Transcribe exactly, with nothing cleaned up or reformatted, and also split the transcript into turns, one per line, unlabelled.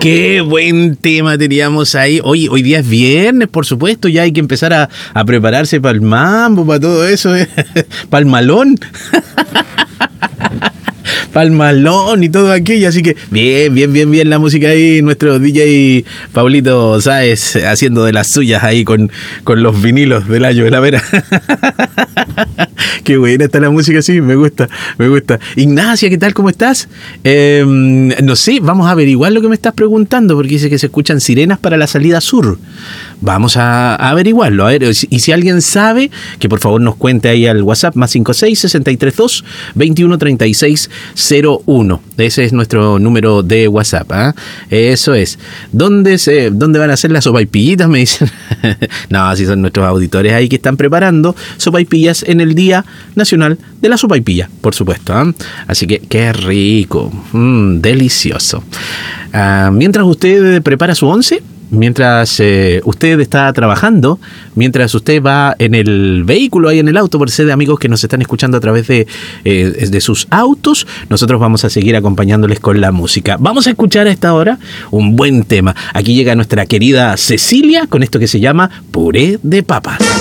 Qué buen tema teníamos ahí. Hoy, hoy día es viernes, por supuesto, ya hay que empezar a, a prepararse para el mambo, para todo eso, ¿eh? Para el malón. Para el malón y todo aquello, así que bien, bien, bien, bien la música ahí, nuestro D J Pablito Sáez haciendo de las suyas ahí con, con los vinilos del Ayo de la Vera. Qué buena está la música, sí, me gusta, me gusta. Ignacia, ¿qué tal? ¿Cómo estás? Eh, no sé, vamos a averiguar lo que me estás preguntando, porque dice que se escuchan sirenas para la salida sur. Vamos a, a averiguarlo, a ver, y si alguien sabe, que por favor nos cuente ahí al WhatsApp, más cinco seis, seis tres dos, veintiuno treinta y seis cero uno. Ese es nuestro número de WhatsApp, ¿eh? Eso es. ¿Dónde, se, ¿Dónde van a hacer las sopaipillitas? Me dicen. No, así son nuestros auditores ahí que están preparando sopaipillas en el Día Nacional de la Sopaipilla, por supuesto, ¿eh? Así que qué rico, mm, delicioso. Uh, mientras usted prepara su once, mientras eh, usted está trabajando, mientras usted va en el vehículo, ahí en el auto, por ser de amigos que nos están escuchando a través de, eh, de sus autos, nosotros vamos a seguir acompañándoles con la música. Vamos a escuchar a esta hora un buen tema. Aquí llega nuestra querida Cecilia con esto que se llama Puré de Papas.